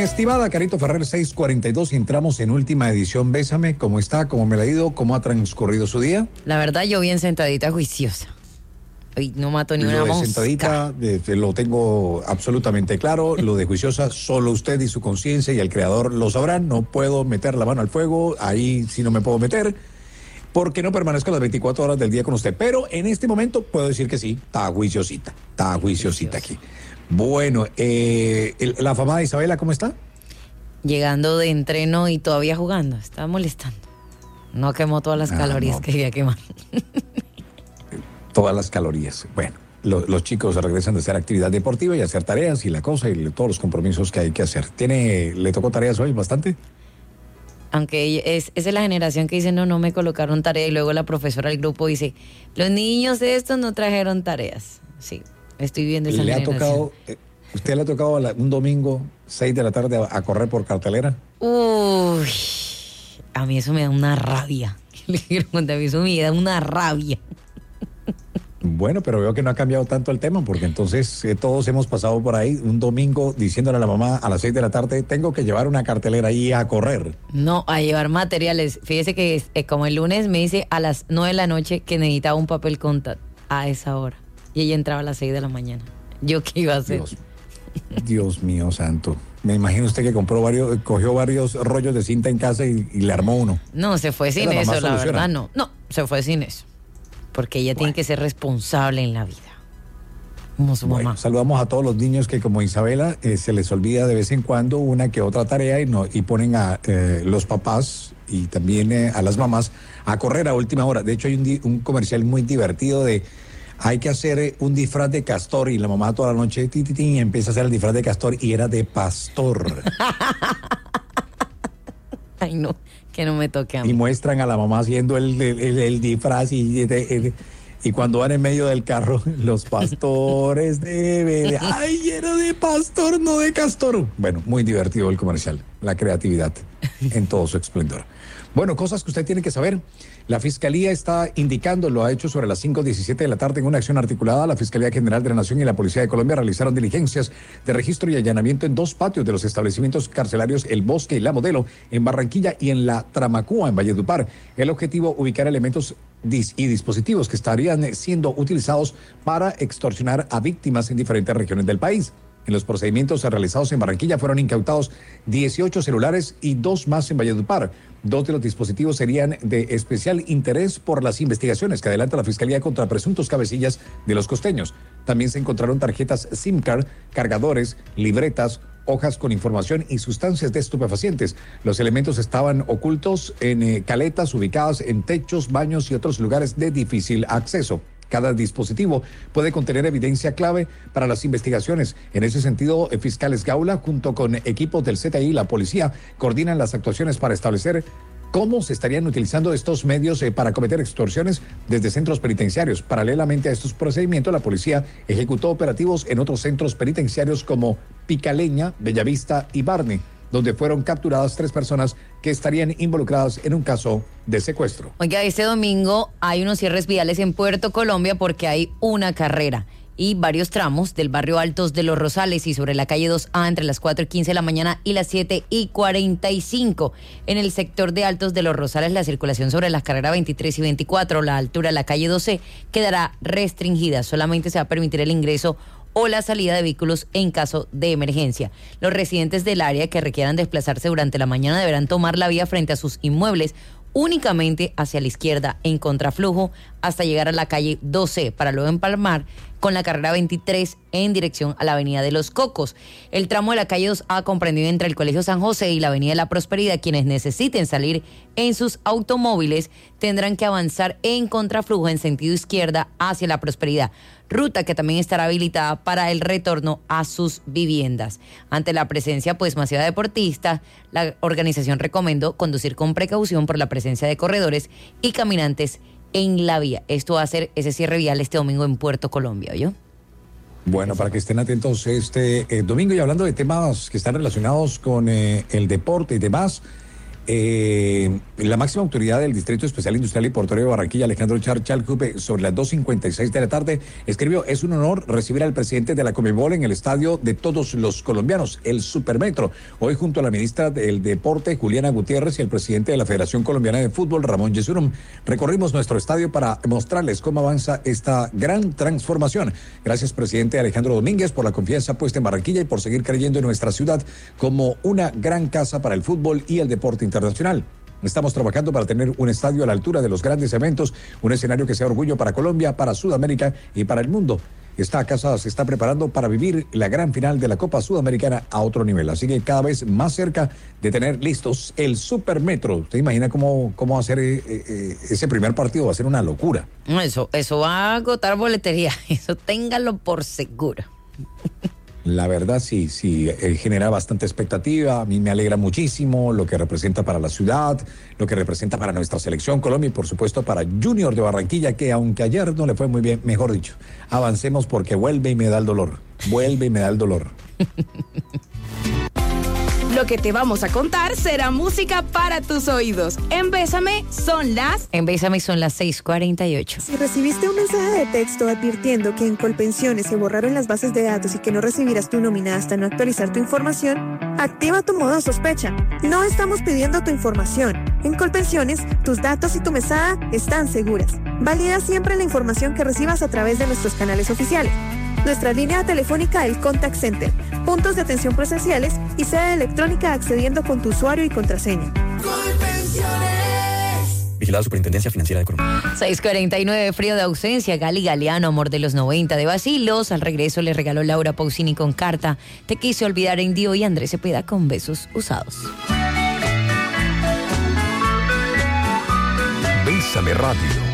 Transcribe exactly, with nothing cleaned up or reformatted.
estimada Carito Ferrer, seis cuarenta y dos, y entramos en última edición. Bésame, ¿cómo está? ¿Cómo me la ha ido? ¿Cómo ha transcurrido su día? La verdad, yo bien sentadita, juiciosa. Hoy no mato ni lo una de mosca. Sentadita, de, de, lo tengo absolutamente claro. Lo de juiciosa, solo usted y su conciencia y el creador lo sabrán. No puedo meter la mano al fuego, ahí sí no me puedo meter, porque no permanezco las veinticuatro horas del día con usted. Pero en este momento puedo decir que sí, está juiciosita, está juiciosita aquí. Bueno, eh, el, la afamada Isabela, ¿cómo está? Llegando de entreno y todavía jugando, estaba molestando. No quemó todas las ah, calorías no. que quería quemar. Todas las calorías. Bueno, lo, los chicos regresan de hacer actividad deportiva y hacer tareas y la cosa y todos los compromisos que hay que hacer. ¿Tiene, le tocó tareas hoy bastante? Aunque es, es de la generación que dice, no, no me colocaron tarea, y luego la profesora del grupo dice, los niños de estos no trajeron tareas. Sí, estoy viendo esa ¿Le generación. Ha tocado, eh, ¿Usted le ha tocado la, un domingo, seis de la tarde, a, a correr por cartelera? Uy, a mí eso me da una rabia. Le quiero contar, a mí eso me da una rabia. Bueno, pero veo que no ha cambiado tanto el tema, porque entonces eh, todos hemos pasado por ahí un domingo diciéndole a la mamá a las seis de la tarde, tengo que llevar una cartelera ahí a correr. No, a llevar materiales. Fíjese que eh, como el lunes me dice a las nueve de la noche que necesitaba un papel contact a esa hora. Y ella entraba a las seis de la mañana. ¿Yo qué iba a hacer? Dios, Dios mío santo. Me imagino usted que compró varios, cogió varios rollos de cinta en casa y, y le armó uno. No, se fue sin eso, la verdad, no. No, se fue sin eso. Porque ella bueno. tiene que ser responsable en la vida. Como su bueno, mamá. Saludamos a todos los niños que, como Isabela, eh, se les olvida de vez en cuando una que otra tarea y, no, y ponen a eh, los papás y también eh, a las mamás a correr a última hora. De hecho, hay un, un comercial muy divertido de hay que hacer eh, un disfraz de castor, y la mamá toda la noche ti, ti, ti, y empieza a hacer el disfraz de castor y era de pastor. Ay, no. Que no me toque a mí. Y muestran a la mamá haciendo el, el, el, el disfraz y, el, el, y cuando van en medio del carro, los pastores de... ¡Ay, era de pastor, no de castor! Bueno, muy divertido el comercial, la creatividad en todo su esplendor. Bueno, cosas que usted tiene que saber. La Fiscalía está indicando, lo ha hecho sobre las cinco diecisiete de la tarde en una acción articulada. La Fiscalía General de la Nación y la Policía de Colombia realizaron diligencias de registro y allanamiento en dos patios de los establecimientos carcelarios El Bosque y La Modelo en Barranquilla y en La Tramacúa en Valledupar. El objetivo, ubicar elementos dis- y dispositivos que estarían siendo utilizados para extorsionar a víctimas en diferentes regiones del país. En los procedimientos realizados en Barranquilla fueron incautados dieciocho celulares y dos más en Valledupar. Dos de los dispositivos serían de especial interés por las investigaciones que adelanta la Fiscalía contra presuntos cabecillas de los costeños. También se encontraron tarjetas SIM card, cargadores, libretas, hojas con información y sustancias de estupefacientes. Los elementos estaban ocultos en eh, caletas ubicadas en techos, baños y otros lugares de difícil acceso. Cada dispositivo puede contener evidencia clave para las investigaciones. En ese sentido, fiscales Gaula, junto con equipos del C T I y la policía, coordinan las actuaciones para establecer cómo se estarían utilizando estos medios eh, para cometer extorsiones desde centros penitenciarios. Paralelamente a estos procedimientos, la policía ejecutó operativos en otros centros penitenciarios como Picaleña, Bellavista y Barne, donde fueron capturadas tres personas que estarían involucradas en un caso de secuestro. Oiga, este domingo hay unos cierres viales en Puerto Colombia porque hay una carrera y varios tramos del barrio Altos de los Rosales y sobre la calle dos A entre las cuatro y quince de la mañana y las siete y cuarenta y cinco. En el sector de Altos de los Rosales, la circulación sobre las carreras veintitrés y veinticuatro, la altura de la calle doce, quedará restringida. Solamente se va a permitir el ingreso o la salida de vehículos en caso de emergencia. Los residentes del área que requieran desplazarse durante la mañana deberán tomar la vía frente a sus inmuebles únicamente hacia la izquierda en contraflujo hasta llegar a la calle doce para luego empalmar con la carrera veintitrés en dirección a la avenida de los Cocos. El tramo de la calle dos A comprendido entre el Colegio San José y la avenida de la Prosperidad. Quienes necesiten salir en sus automóviles tendrán que avanzar en contraflujo en sentido izquierda hacia la Prosperidad, ruta que también estará habilitada para el retorno a sus viviendas. Ante la presencia pues masiva de deportistas, la organización recomendó conducir con precaución por la presencia de corredores y caminantes en la vía. Esto va a ser ese cierre vial este domingo en Puerto Colombia, ¿oyó? Bueno, para que estén atentos este eh, domingo, y hablando de temas que están relacionados con eh, el deporte y demás, Eh, la máxima autoridad del Distrito Especial Industrial y Portuario de Barranquilla, Alejandro Charchalcupe, sobre las dos cincuenta y seis de la tarde, escribió: es un honor recibir al presidente de la Conmebol en el estadio de todos los colombianos, el Supermetro. Hoy junto a la ministra del Deporte, Juliana Gutiérrez, y el presidente de la Federación Colombiana de Fútbol, Ramón Yesurum, recorrimos nuestro estadio para mostrarles cómo avanza esta gran transformación. Gracias, presidente Alejandro Domínguez, por la confianza puesta en Barranquilla y por seguir creyendo en nuestra ciudad como una gran casa para el fútbol y el deporte internacional. Estamos trabajando para tener un estadio a la altura de los grandes eventos, un escenario que sea orgullo para Colombia, para Sudamérica y para el mundo. Esta casa se está preparando para vivir la gran final de la Copa Sudamericana a otro nivel, así que cada vez más cerca de tener listos el Supermetro. ¿Usted imagina cómo, cómo va a ser eh, eh, ese primer partido? Va a ser una locura. Eso, eso va a agotar boletería, eso téngalo por seguro. La verdad sí, sí, eh, genera bastante expectativa. A mí me alegra muchísimo lo que representa para la ciudad, lo que representa para nuestra selección Colombia y por supuesto para Junior de Barranquilla, que aunque ayer no le fue muy bien, mejor dicho, avancemos porque vuelve y me da el dolor, vuelve y me da el dolor. Lo que te vamos a contar será música para tus oídos. En Bésame son las... En Bésame son las seis cuarenta y ocho. Si recibiste un mensaje de texto advirtiendo que en Colpensiones se borraron las bases de datos y que no recibirás tu nómina hasta no actualizar tu información, activa tu modo sospecha. No estamos pidiendo tu información. En Colpensiones, tus datos y tu mesada están seguras. Valida siempre la información que recibas a través de nuestros canales oficiales. Nuestra línea telefónica, el Contact Center, puntos de atención presenciales y sede electrónica accediendo con tu usuario y contraseña. Vigilada Superintendencia Financiera de Colombia. seis cuarenta y nueve, frío de ausencia. Gali Galeano, amor de los noventa de Bacilos. Al regreso le regaló Laura Pausini con Carta. Te quise olvidar en Dio y Andrés Cepeda con Besos Usados. Bésame Radio.